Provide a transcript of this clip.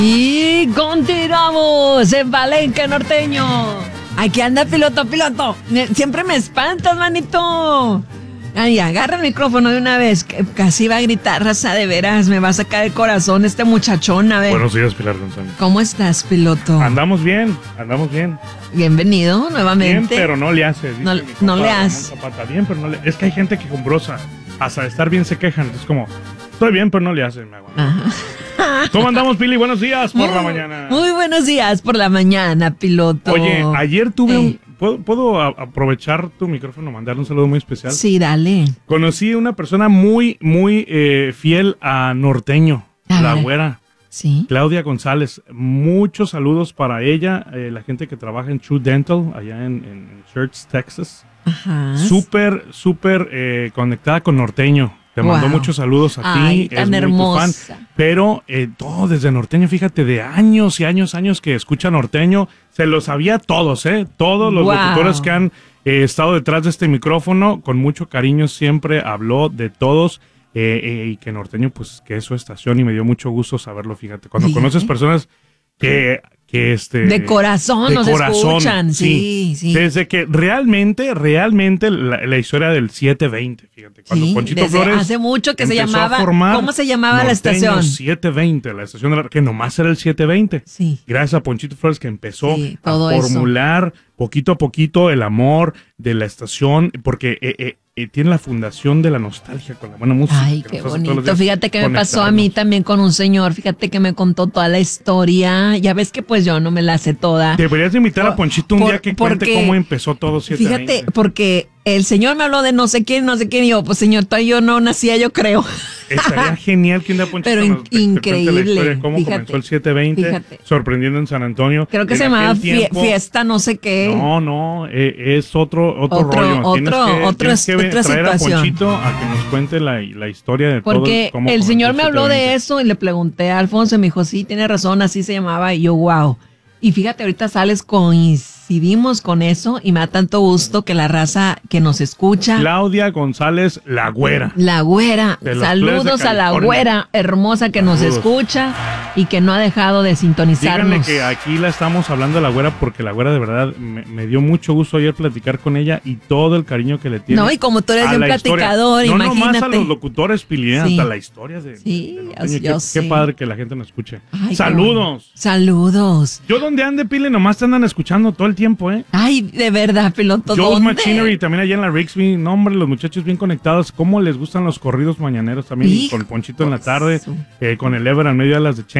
Y continuamos en Palenque Norteño. Aquí anda piloto. Siempre me espantas, manito. Ay, agarra el micrófono de una vez. Que casi va a gritar, raza, de veras. Me va a sacar el corazón este muchachón, a ver. Buenos días, Pilar González. ¿Cómo estás, piloto? Andamos bien. Bienvenido nuevamente. Bien, pero no le hace. No le hace. Bien, pero no le... Es que hay gente que con brosa, hasta de estar bien se quejan. Es como, estoy bien, pero no le hace. Me aguanto. ¿Cómo andamos, Pili? Buenos días por la mañana. Muy buenos días por la mañana, piloto. Oye, ayer tuve ¿Puedo aprovechar tu micrófono, mandarle un saludo muy especial? Sí, dale. Conocí a una persona muy fiel a Norteño, la güera. Sí. Claudia González. Muchos saludos para ella, la gente que trabaja en True Dental, allá en Church, Texas. Ajá. Súper conectada con Norteño. Te mando muchos saludos a ti. Tan hermosa. Muy tu fan, pero todo desde Norteño, fíjate, de años y años que escucha Norteño, se lo sabía todos, todos los locutores que han estado detrás de este micrófono, con mucho cariño siempre habló de todos, y que Norteño, pues, que es su estación, y me dio mucho gusto saberlo, fíjate. Cuando conoces personas que de corazón nos escuchan, sí. Desde que realmente la historia del 720, fíjate, cuando Ponchito Flores hace mucho que se llamaba, ¿cómo se llamaba la Norteño estación? 720, la estación de que nomás era el 720. Sí. Gracias a Ponchito Flores que empezó a todo formular poquito a poquito el amor de la estación, porque tiene la fundación de la nostalgia con la buena música. Ay, qué bonito. Fíjate que me pasó a mí también con un señor. Fíjate que me contó toda la historia. Ya ves que pues yo no me la sé toda. Deberías de invitar a Ponchito un día que cuente cómo empezó todo 720. Fíjate, porque el señor me habló de no sé quién, y yo, pues señor, todavía yo no nacía, yo creo. Estaría genial que un día Ponchito pero increíble. La historia, cómo comenzó el 720, sorprendiendo en San Antonio. Creo que se llamaba fiesta no sé qué. No, es otro rollo. Tienes que traer a Ponchito a que nos cuente la historia de todo. Porque el señor me habló de eso y le pregunté a Alfonso y me dijo, sí, tiene razón, así se llamaba. Y yo, wow. Y fíjate, ahorita coincidimos con eso y me da tanto gusto que la raza que nos escucha. Claudia González, la güera. La güera. Saludos a la güera hermosa que nos escucha y que no ha dejado de sintonizarnos. Díganle que aquí la estamos hablando de la güera porque la güera de verdad me dio mucho gusto ayer platicar con ella y todo el cariño que le tiene. No, y como tú eres un platicador, imagínate. No nomás a los locutores, Pili, hasta la historia de qué padre que la gente nos escuche. Ay, saludos. Saludos. Yo donde ande, Pili, nomás te andan escuchando todo el tiempo, Ay, de verdad, piloto. Joe's Machinery también allá en la Rixby. No, hombre, los muchachos bien conectados. ¿Cómo les gustan los corridos mañaneros también? Con Ponchito en la tarde, con el Ever al medio de las de